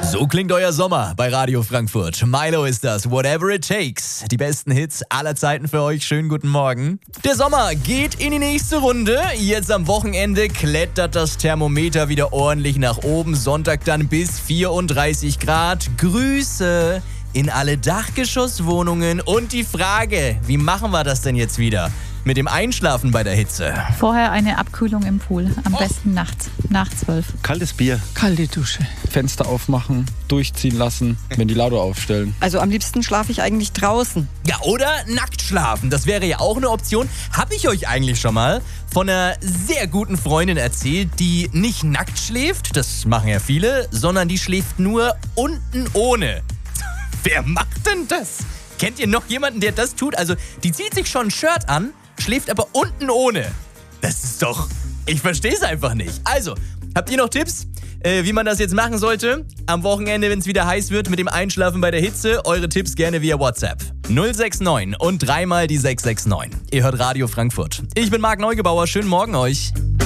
So klingt euer Sommer bei Radio Frankfurt. Milo ist das, whatever it takes. Die besten Hits aller Zeiten für euch. Schönen guten Morgen. Der Sommer geht in die nächste Runde. Jetzt am Wochenende klettert das Thermometer wieder ordentlich nach oben. Sonntag dann bis 34 Grad. Grüße in alle Dachgeschosswohnungen. Und die Frage, wie machen wir das denn jetzt wieder? Mit dem Einschlafen bei der Hitze. Vorher eine Abkühlung im Pool. Am besten nachts, nach 12. Kaltes Bier. Kalte Dusche. Fenster aufmachen, durchziehen lassen, Ventilator aufstellen. Also am liebsten schlafe ich eigentlich draußen. Ja, oder nackt schlafen. Das wäre ja auch eine Option. Habe ich euch eigentlich schon mal von einer sehr guten Freundin erzählt, die nicht nackt schläft, das machen ja viele, sondern die schläft nur unten ohne. Wer macht denn das? Kennt ihr noch jemanden, der das tut? Also, die zieht sich schon ein Shirt an, schläft aber unten ohne. Das ist doch... Ich verstehe es einfach nicht. Also, habt ihr noch Tipps, wie man das jetzt machen sollte? Am Wochenende, wenn es wieder heiß wird mit dem Einschlafen bei der Hitze, eure Tipps gerne via WhatsApp. 069 und dreimal die 669. Ihr hört Radio Frankfurt. Ich bin Marc Neugebauer. Schönen Morgen euch.